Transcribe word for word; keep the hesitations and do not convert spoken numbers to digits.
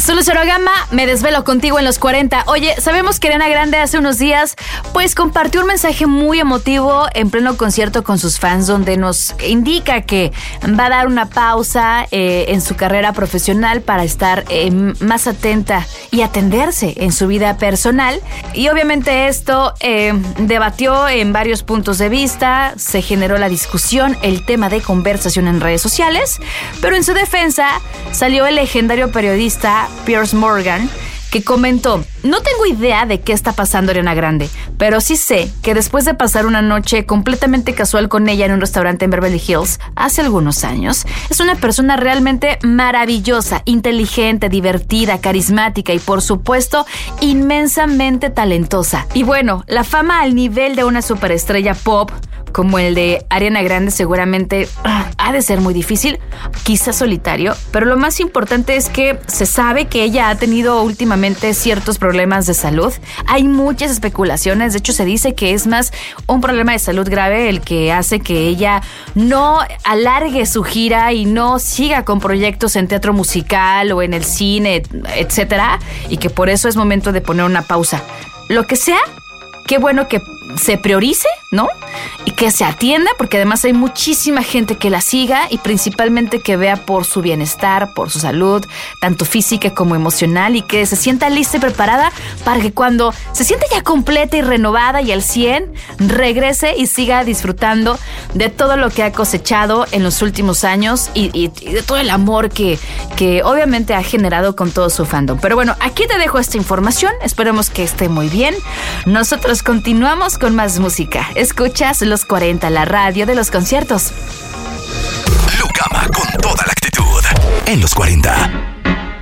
Soy Lucero Gama, me desvelo contigo en los cuarenta. Oye, sabemos que Ariana Grande hace unos días pues compartió un mensaje muy emotivo en pleno concierto con sus fans, donde nos indica que va a dar una pausa eh, en su carrera profesional para estar eh, más atenta y atenderse en su vida personal. Y obviamente esto eh, debatió en varios puntos de vista, se generó la discusión, el tema de conversación en redes sociales, pero en su defensa salió el legendario periodista Piers Morgan, que comentó: no tengo idea de qué está pasando Ariana Grande, pero sí sé que después de pasar una noche completamente casual con ella en un restaurante en Beverly Hills hace algunos años, es una persona realmente maravillosa, inteligente, divertida, carismática y, por supuesto, inmensamente talentosa. Y bueno, la fama al nivel de una superestrella pop como el de Ariana Grande seguramente uh, ha de ser muy difícil, quizás solitario, pero lo más importante es que se sabe que ella ha tenido últimamente ciertos problemas de salud. Hay muchas especulaciones, de hecho se dice que es más un problema de salud grave el que hace que ella no alargue su gira y no siga con proyectos en teatro musical o en el cine, etcétera, y que por eso es momento de poner una pausa. Lo que sea, qué bueno que se priorice, ¿no? Y que se atienda, porque además hay muchísima gente que la siga y principalmente que vea por su bienestar, por su salud, tanto física como emocional, y que se sienta lista y preparada para que cuando se sienta ya completa y renovada y al cien, regrese y siga disfrutando de todo lo que ha cosechado en los últimos años y, y, y de todo el amor que, que obviamente ha generado con todo su fandom. Pero bueno, aquí te dejo esta información, esperemos que esté muy bien. Nosotros continuamos con más música. Escuchas Los cuarenta, la radio de los conciertos. Lucama con toda la actitud en Los cuarenta.